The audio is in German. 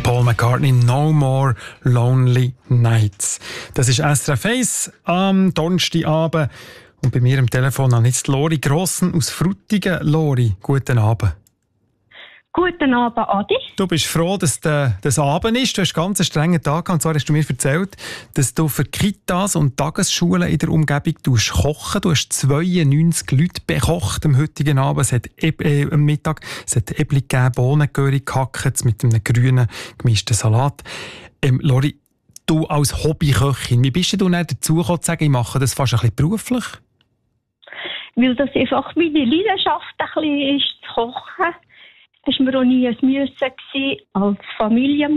Paul McCartney, No More Lonely Nights. Das ist SRF 1 am Donnerstagabend. Und bei mir am Telefon habe ich jetzt Lori Grossen aus Frutigen. Lori, guten Abend. Guten Abend, Adi. Du bist froh, dass das Abend ist. Du hast einen ganz strengen Tag gehabt. Und zwar hast du mir erzählt, dass du für Kitas und Tagesschulen in der Umgebung kochen. Du hast 92 Leute bekocht am heutigen Abend. Es hat am Mittag Äpfel gegeben, Bohnengurke gehackt mit einem grünen gemischten Salat. Lori, du als Hobbyköchin, wie bist du dann dazu gekommen, zu sagen, ich mache das fast ein bisschen beruflich? Weil das einfach meine Leidenschaft ein bisschen ist, zu kochen. Es war mir auch nie ein Müssen als Familienmutter.